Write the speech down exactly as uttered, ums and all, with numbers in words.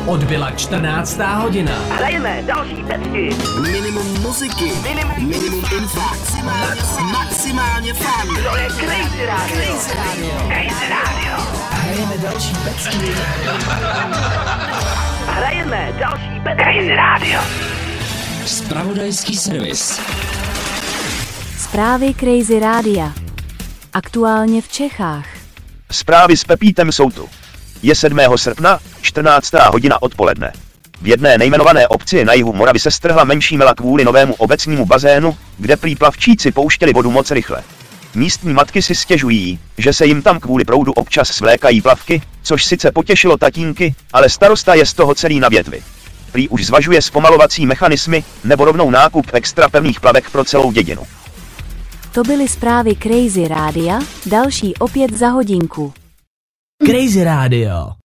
Odbyla čtrnáctá hodina. Hrajeme další pecky. Minimum muziky, minimum, minimum info, maximálně, maximálně fun. To je Crazy Radio. Crazy Radio. Crazy Radio. Hrajeme další pecky. Hrajeme další pecky. Crazy Radio. Zpravodajský servis. Zprávy Crazy Rádia. Aktuálně v Čechách. Zprávy s Pepítem jsou tu. Je sedmého srpna, čtrnáctá hodina odpoledne. V jedné nejmenované obci na jihu Moravy se strhla menší mela kvůli novému obecnímu bazénu, kde prý plavčíci pouštěli vodu moc rychle. Místní matky si stěžují, že se jim tam kvůli proudu občas svlékají plavky, což sice potěšilo tatínky, ale starosta je z toho celý na větvi. Prý už zvažuje zpomalovací mechanismy nebo rovnou nákup extra pevných plavek pro celou dědinu. To byly zprávy Crazy Rádia, další opět za hodinku. Crazy Radio.